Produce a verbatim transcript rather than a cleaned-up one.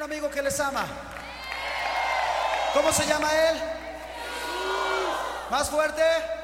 un amigo que les ama? ¿Cómo se llama él? ¿Más fuerte?